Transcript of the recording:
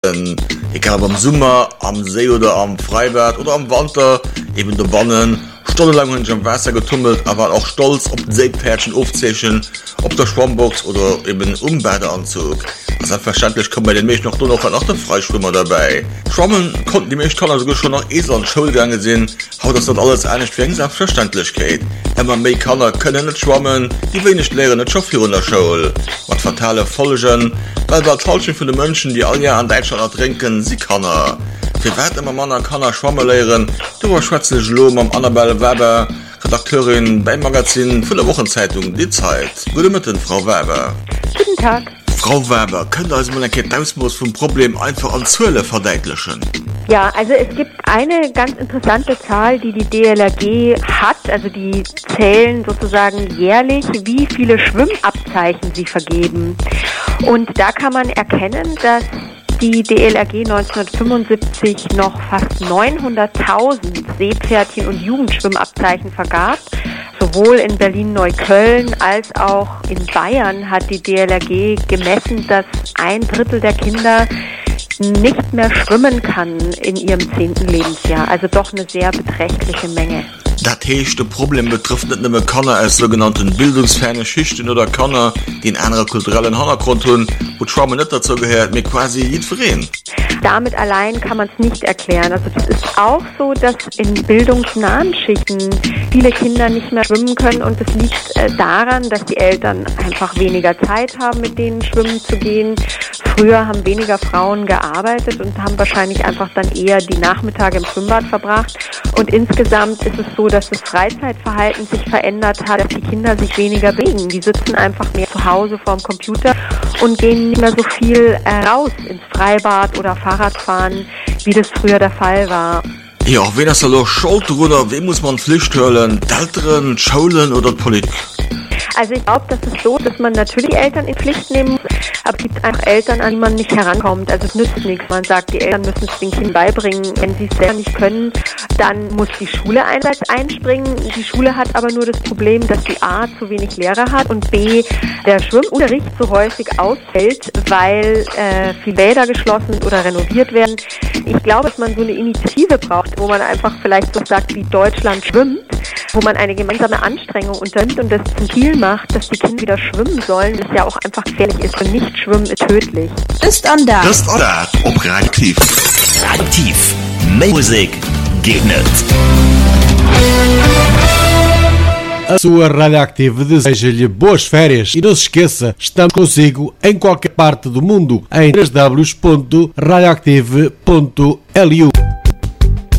Aktivitäten. Egal ob am Sommer, am See oder am Freibad oder am Winter, eben der Bannen. Stundenlang haben sie am Wasser getummelt, aber auch stolz auf den Seepferdchen aufzeichnen, auf der Schwammbox oder eben Badeanzug. Selbstverständlich kommen bei den Mädchen noch der Freischwimmer dabei. Schwammen konnten die Mädchen sogar schon nach Esel und Schulgänge sehen, haut das dort alles eigentlich für Selbstverständlichkeit. Immer mehr Kanner können nicht schwammen, die wenig lehren nicht schon in der Schule. Was fatale Folgen, weil das Falschen für die Menschen, die all Jahr an Deutschland ertrinken, sie Kanner. Für weit immer Mann kann schwammen lehren, darüber schwätze ich Lohm am Annabelle Weber, Redakteurin beim Magazin von der Wochenzeitung Die Zeit. Gute Morgen, Frau Weber. Guten Tag. Frau Weber, können also mal ein Ausmaß vom Problem einfach an Zölle verdeutlichen? Ja, also es gibt eine ganz interessante Zahl, die DLRG hat, also die zählen sozusagen jährlich, wie viele Schwimmabzeichen sie vergeben. Und da kann man erkennen, dass die DLRG 1975 noch fast 900.000 Seepferdchen- und Jugendschwimmabzeichen vergab. Sowohl in Berlin-Neukölln als auch in Bayern hat die DLRG gemessen, dass 1/3 der Kinder nicht mehr schwimmen kann in ihrem 10. Lebensjahr. Also doch eine sehr beträchtliche Menge. Das höchste Problem betrifft nicht nur Kanner als sogenannten bildungsferne Schichten oder Kanner, die einen anderen kulturellen Hintergrund haben, wo Schwammen nicht dazu gehört, mir quasi jeden Verein. Damit allein kann man es nicht erklären. Also das ist auch so, dass in bildungsnahen Schichten viele Kinder nicht mehr schwimmen können und es liegt daran, dass die Eltern einfach weniger Zeit haben, mit denen schwimmen zu gehen. Früher haben weniger Frauen gearbeitet und haben wahrscheinlich einfach dann eher die Nachmittage im Schwimmbad verbracht. Und insgesamt ist es so, dass das Freizeitverhalten sich verändert hat, dass die Kinder sich weniger bewegen. Die sitzen einfach mehr zu Hause vorm Computer und gehen nicht mehr so viel raus ins Freibad oder Fahrradfahren, wie das früher der Fall war. Ja, wen ist da schuld oder wem muss man Pflicht hören? Die Eltern, Schulen oder die Politik? Also ich glaube, das ist so, dass man natürlich Eltern in Pflicht nehmen muss, aber es gibt einfach Eltern, an die man nicht herankommt. Also es nützt nichts. Man sagt, die Eltern müssen es den Kindern beibringen. Wenn sie es selber nicht können, dann muss die Schule einspringen. Die Schule hat aber nur das Problem, dass sie A, zu wenig Lehrer hat und B, der Schwimmunterricht so häufig ausfällt, weil viele Bäder geschlossen sind oder renoviert werden. Ich glaube, dass man so eine Initiative braucht, wo man einfach vielleicht so sagt, wie Deutschland schwimmt, wo man eine gemeinsame Anstrengung unternimmt und das zum Ziel macht, dass die Kinder wieder schwimmen sollen, das ja auch einfach gefährlich ist und nicht schwimmen ist tödlich. Ist an da. Ist an da. Ob Radioaktiv. Radioaktiv. Musik geht nicht. A sua Radioactive deseja-lhe boas férias e não se esqueça, estamos consigo em qualquer parte do mundo em www.radioactive.lu.